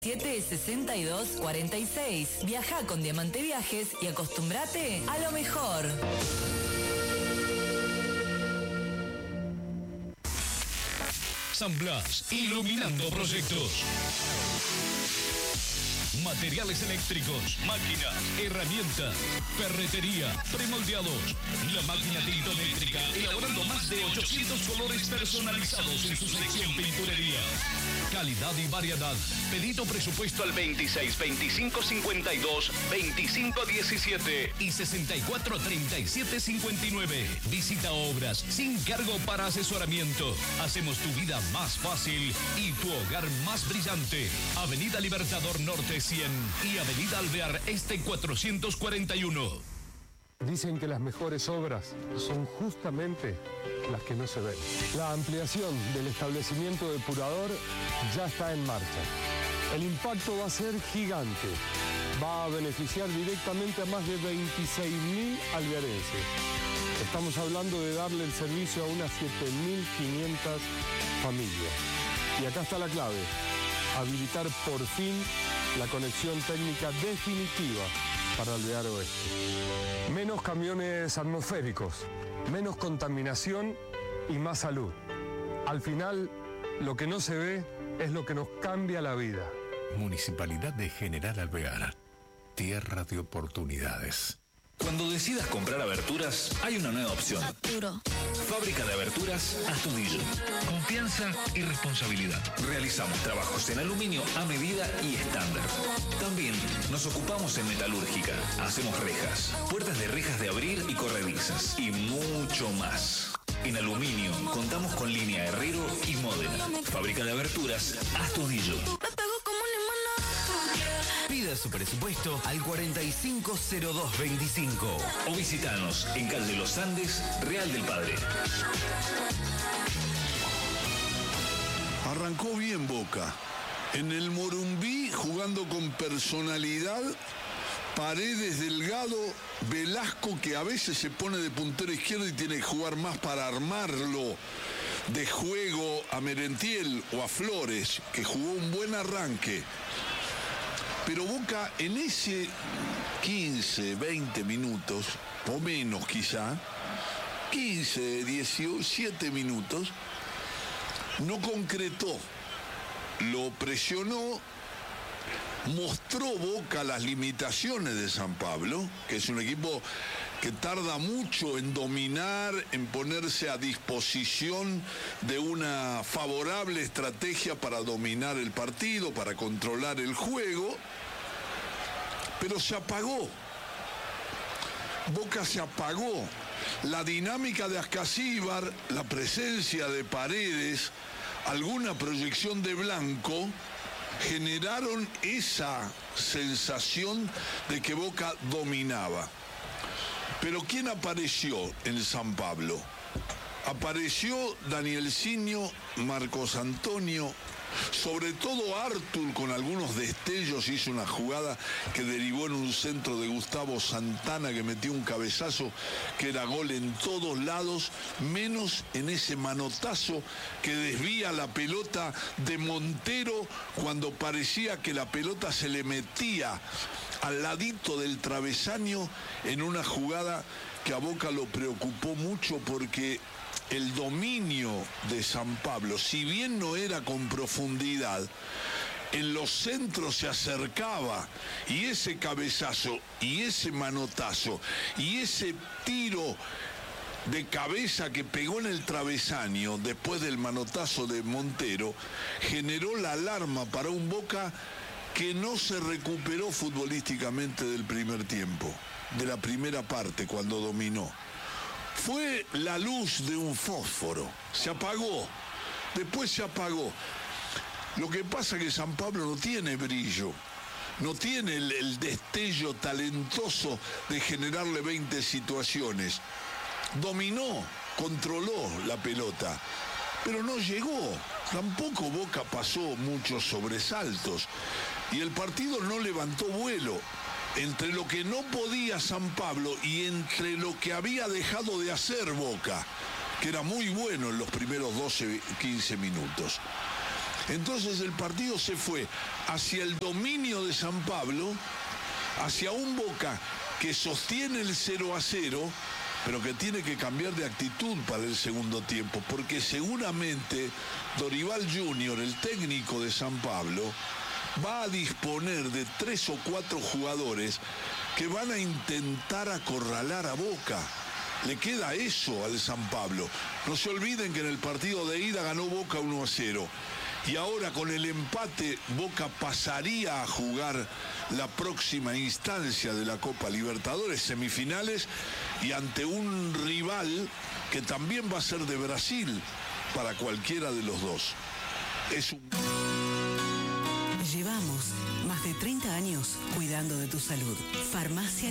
76246. Viaja con Diamante Viajes y acostúmbrate a lo mejor. San Blas, iluminando proyectos. Materiales eléctricos, máquinas, herramientas, ferretería, premoldeados. La máquina tintométrica, elaborando más de 800 colores personalizados en su sección pinturería. Calidad y variedad. Pedido presupuesto al 26 25 52 25 17 y 64 37 59. Visita obras sin cargo para asesoramiento. Hacemos tu vida más fácil y tu hogar más brillante. Avenida Libertador Norte 100 y Avenida Alvear Este 441. Dicen que las mejores obras son justamente las que no se ven. La ampliación del establecimiento depurador ya está en marcha. El impacto va a ser gigante. Va a beneficiar directamente a más de 26.000 alvearenses. Estamos hablando de darle el servicio a unas 7.500 familias. Y acá está la clave. Habilitar por fin la conexión técnica definitiva para Alvear Oeste. Menos camiones atmosféricos, menos contaminación y más salud. Al final, lo que no se ve es lo que nos cambia la vida. Municipalidad de General Alvear. Tierra de oportunidades. Cuando decidas comprar aberturas, hay una nueva opción. Arturo. Fábrica de Aberturas Astudillo. Confianza y responsabilidad. Realizamos trabajos en aluminio a medida y estándar. También nos ocupamos en metalúrgica. Hacemos rejas, puertas de rejas de abrir y corredizas y mucho más. En aluminio contamos con línea Herrero y Módena. Fábrica de Aberturas Astudillo. Pida su presupuesto al 450225 o visitanos en calle Los Andes, Real del Padre. Arrancó bien Boca. En el Morumbí, jugando con personalidad, Paredes, Delgado, Velasco, que a veces se pone de puntero izquierdo y tiene que jugar más para armarlo de juego, a Merentiel o a Flores, que jugó un buen arranque. Pero Boca en ese 15, 20 minutos, o menos quizá, 15, 17 minutos, no concretó, lo presionó, mostró Boca las limitaciones de San Pablo, que es un equipo que tarda mucho en dominar, en ponerse a disposición de una favorable estrategia para dominar el partido, para controlar el juego, pero se apagó. Boca se apagó. La dinámica de Ascasíbar, la presencia de Paredes, alguna proyección de Blanco, generaron esa sensación de que Boca dominaba. Pero ¿quién apareció en San Pablo? Apareció Danielsinho, Marcos Antonio, sobre todo Artur con algunos destellos, hizo una jugada que derivó en un centro de Gustavo Santana que metió un cabezazo que era gol en todos lados, menos en ese manotazo que desvía la pelota de Montero cuando parecía que la pelota se le metía al ladito del travesaño en una jugada que a Boca lo preocupó mucho porque el dominio de San Pablo, si bien no era con profundidad, en los centros se acercaba y ese cabezazo y ese manotazo y ese tiro de cabeza que pegó en el travesaño después del manotazo de Montero generó la alarma para un Boca que no se recuperó futbolísticamente del primer tiempo, de la primera parte cuando dominó. Fue la luz de un fósforo, se apagó, después se apagó. Lo que pasa es que San Pablo no tiene brillo, no tiene el destello talentoso de generarle 20 situaciones. Dominó, controló la pelota, pero no llegó. Tampoco Boca pasó muchos sobresaltos y el partido no levantó vuelo. Entre lo que no podía San Pablo y entre lo que había dejado de hacer Boca, que era muy bueno en los primeros 12, 15 minutos. Entonces el partido se fue hacia el dominio de San Pablo, hacia un Boca que sostiene el 0-0, pero que tiene que cambiar de actitud para el segundo tiempo, porque seguramente Dorival Junior, el técnico de San Pablo, va a disponer de 3 o 4 jugadores que van a intentar acorralar a Boca. Le queda eso al San Pablo. No se olviden que en el partido de ida ganó Boca 1-0. Y ahora con el empate Boca pasaría a jugar la próxima instancia de la Copa Libertadores, semifinales, y ante un rival que también va a ser de Brasil para cualquiera de los dos. Llevamos más de 30 años cuidando de tu salud. Farmacia